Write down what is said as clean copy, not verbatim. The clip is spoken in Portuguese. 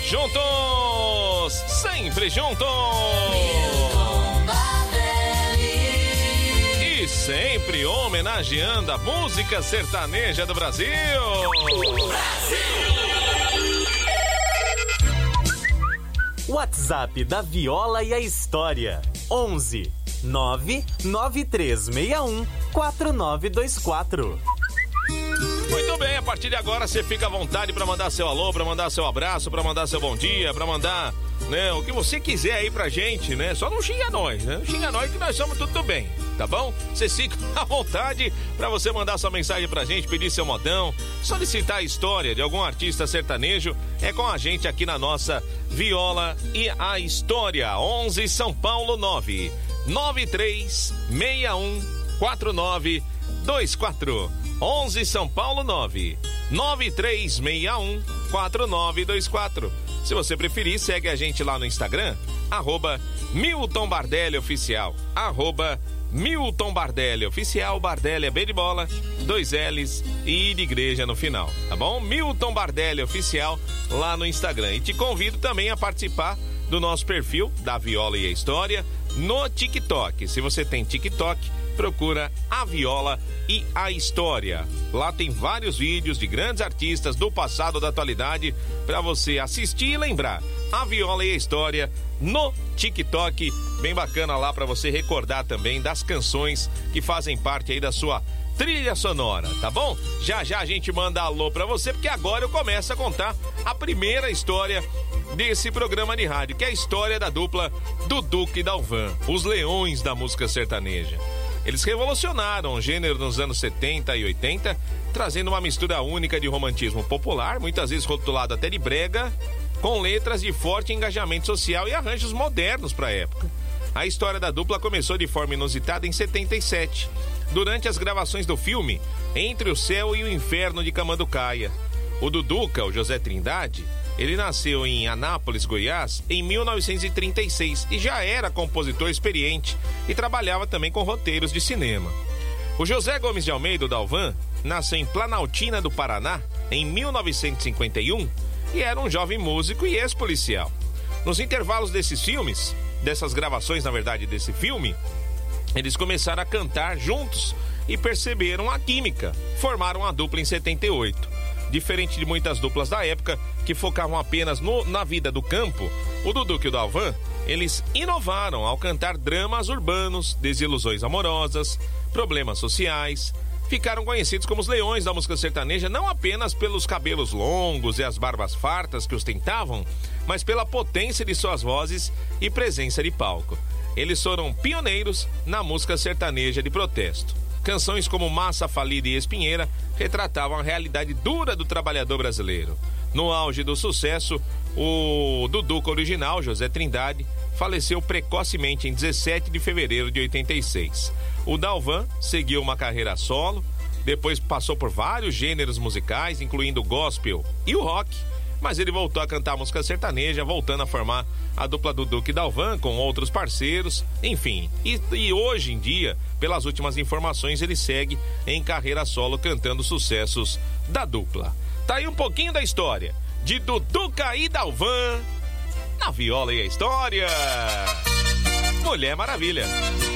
Juntos, sempre juntos. E sempre homenageando a música sertaneja do Brasil. WhatsApp da Viola e a História. 11 99361 4924. Muito bem, a partir de agora você fica à vontade para mandar seu alô, para mandar seu abraço, para mandar seu bom dia, para mandar, né, o que você quiser aí pra gente, né? Só não xinga nós, né? Não xinga nós que nós somos tudo bem, tá bom? Você fica à vontade para você mandar sua mensagem pra gente, pedir seu modão, solicitar a história de algum artista sertanejo, é com a gente aqui na nossa Viola e a História. 11 São Paulo 9 9361 4924. 11 São Paulo 9 9361 4924. Se você preferir, segue a gente lá no Instagram, @Milton Bardelli Oficial, @Milton Bardelli Oficial. Bardelli é B de bola, 2 L's e I de igreja no final, tá bom? Milton Bardelli Oficial lá no Instagram. E te convido também a participar do nosso perfil da Viola e a História no TikTok. Se você tem TikTok, procura a Viola e a História. Lá tem vários vídeos de grandes artistas do passado, da atualidade, para você assistir e lembrar. A Viola e a História no TikTok, bem bacana lá para você recordar também das canções que fazem parte aí da sua trilha sonora, tá bom? Já já a gente manda alô pra você, porque agora eu começo a contar a primeira história desse programa de rádio, que é a história da dupla Duduca e Dalvan, os leões da música sertaneja. Eles revolucionaram o gênero nos anos 70 e 80, trazendo uma mistura única de romantismo popular, muitas vezes rotulado até de brega, com letras de forte engajamento social e arranjos modernos para a época. A história da dupla começou de forma inusitada em 77, durante as gravações do filme Entre o Céu e o Inferno de Camanducaia. O Duduca, o José Trindade, ele nasceu em Anápolis, Goiás, em 1936 e já era compositor experiente e trabalhava também com roteiros de cinema. O José Gomes de Almeida, o Dalvan, nasceu em Planaltina do Paraná em 1951 e era um jovem músico e ex-policial. Nos intervalos desses filmes, dessas gravações, na verdade, desse filme, eles começaram a cantar juntos e perceberam a química. Formaram a dupla em 78. Diferente de muitas duplas da época, que focavam apenas na vida do campo, o Duduca e o Dalvan, eles inovaram ao cantar dramas urbanos, desilusões amorosas, problemas sociais. Ficaram conhecidos como os leões da música sertaneja, não apenas pelos cabelos longos e as barbas fartas que ostentavam, mas pela potência de suas vozes e presença de palco. Eles foram pioneiros na música sertaneja de protesto. Canções como Massa Falida e Espinheira retratavam a realidade dura do trabalhador brasileiro. No auge do sucesso, o Duduca original, José Trindade, faleceu precocemente em 17 de fevereiro de 86. O Dalvan seguiu uma carreira solo, depois passou por vários gêneros musicais, incluindo o gospel e o rock, mas ele voltou a cantar música sertaneja, voltando a formar a dupla Duduca e Dalvan com outros parceiros, enfim. E hoje em dia, pelas últimas informações, ele segue em carreira solo cantando sucessos da dupla. Tá aí um pouquinho da história de Duduca e Dalvan na Viola e a História. Mulher Maravilha.